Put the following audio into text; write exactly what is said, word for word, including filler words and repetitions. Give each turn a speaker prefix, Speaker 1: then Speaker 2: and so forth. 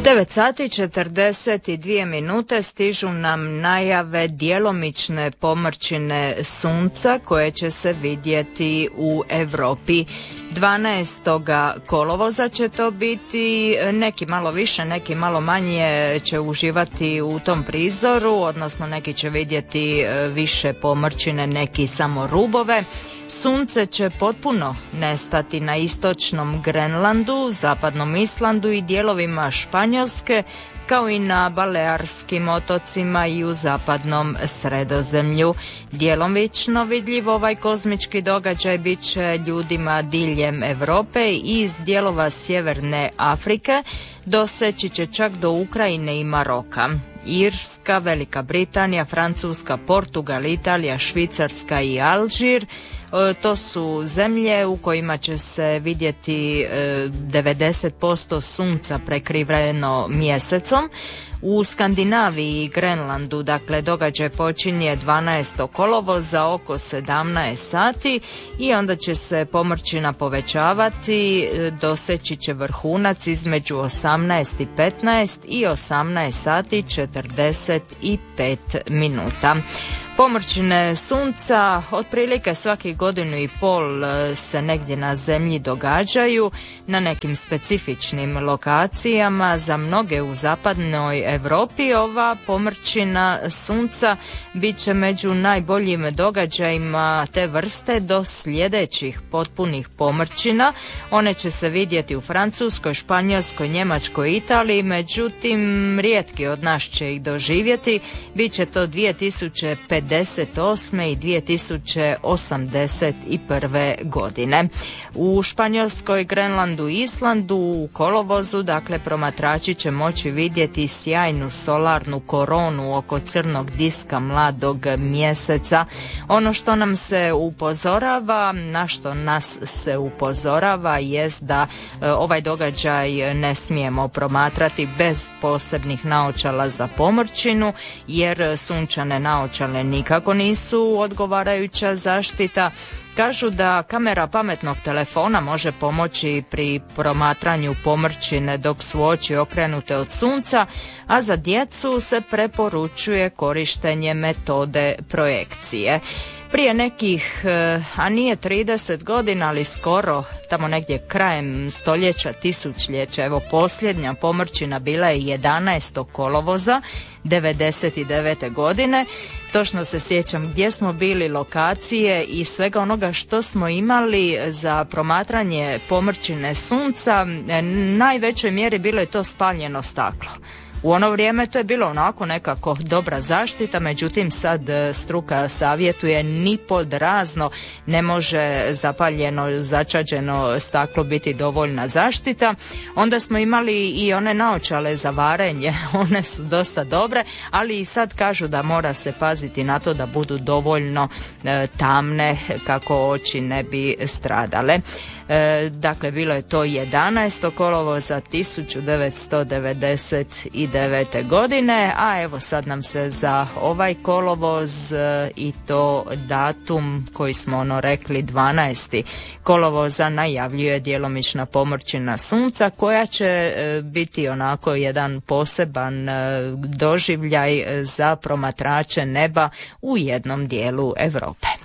Speaker 1: devet sati četrdeset dvije minute stižu nam najave djelomične pomrčine sunca koje će se vidjeti u Europi. dvanaestog kolovoza će to biti, neki malo više, neki malo manje će uživati u tom prizoru, odnosno neki će vidjeti više pomrčine, neki samo rubove. Sunce će potpuno nestati na istočnom Grenlandu, zapadnom Islandu i dijelovima Španjolske, kao i na Balearskim otocima i u zapadnom Sredozemlju. Djelomično vidljiv ovaj kozmički događaj bit će ljudima diljem Europe i iz dijelova sjeverne Afrike, doseći će čak do Ukrajine i Maroka. Irska, Velika Britanija, Francuska, Portugal, Italija, Švicarska i Alžir, to su zemlje u kojima će se vidjeti devedeset posto sunca prekriveno mjesecom. U Skandinaviji i Grenlandu, dakle, događaj počinje dvanaestog kolovoza oko sedamnaest sati i onda će se pomrčina povećavati, doseći će vrhunac između osamnaest i petnaest i osamnaest sati četrdeset pet minuta. Pomrčine sunca otprilike svaki godinu i pol se negdje na zemlji događaju na nekim specifičnim lokacijama. Za mnoge u zapadnoj Europi ova pomrčina sunca bit će među najboljim događajima te vrste do sljedećih potpunih pomrčina. One će se vidjeti u Francuskoj, Španjolskoj, Njemačkoj, Italiji, međutim rijetki od nas će ih doživjeti. Biće to dvije tisuće pedeset osme i dvije tisuće osamdeset prve godine. U Španjolskoj, Grenlandu i Islandu u kolovozu, dakle, promatrači će moći vidjeti sjajnu solarnu koronu oko crnog diska mladog mjeseca. Ono što nam se upozorava, na što nas se upozorava, jest da e, ovaj događaj ne smijemo promatrati bez posebnih naočala za pomrčinu, jer sunčane naočale nikako nisu odgovarajuća zaštita. Kažu da kamera pametnog telefona može pomoći pri promatranju pomrčine dok su oči okrenute od sunca, a za djecu se preporučuje korištenje metode projekcije. Prije nekih, a nije trideset godina, ali skoro, tamo negdje krajem stoljeća, tisućljeća, evo posljednja pomrčina bila je jedanaestog kolovoza devedeset devete godine. Točno se sjećam gdje smo bili, lokacije i svega onoga što smo imali za promatranje pomrčine sunca. Najvećoj mjeri bilo je to spaljeno staklo. U ono vrijeme to je bilo onako nekako dobra zaštita, međutim sad struka savjetuje ni pod razno ne može zapaljeno, začađeno staklo biti dovoljna zaštita. Onda smo imali i one naočale za varenje, one su dosta dobre, ali i sad kažu da mora se paziti na to da budu dovoljno e, tamne kako oči ne bi stradale. E, dakle, bilo je to jedanaestog kolovoza tisuću devetsto devedeset devete godine, a evo sad nam se za ovaj kolovoz e, i to datum koji smo ono rekli dvanaestog kolovoza najavljuje djelomična pomrčina sunca koja će e, biti onako jedan poseban e, doživljaj za promatrače neba u jednom dijelu Europe.